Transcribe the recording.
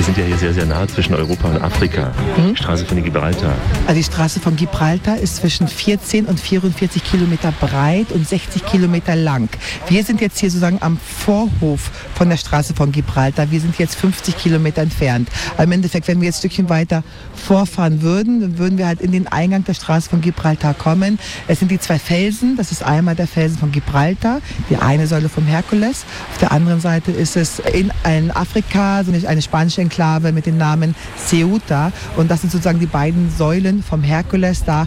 Wir sind ja hier sehr, sehr nah zwischen Europa und Afrika. Straße von Gibraltar. Also die Straße von Gibraltar ist zwischen 14 und 44 Kilometer breit und 60 Kilometer lang. Wir sind jetzt hier sozusagen am Vorhof von der Straße von Gibraltar. Wir sind jetzt 50 Kilometer entfernt. Aber im Endeffekt, wenn wir jetzt ein Stückchen weiter vorfahren würden, dann würden wir halt in den Eingang der Straße von Gibraltar kommen. Es sind die zwei Felsen. Das ist einmal der Felsen von Gibraltar, die eine Säule vom Herkules. Auf der anderen Seite ist es in Afrika, so eine spanische Enklave mit dem Namen Ceuta. Und das sind sozusagen die beiden Säulen vom Herkules da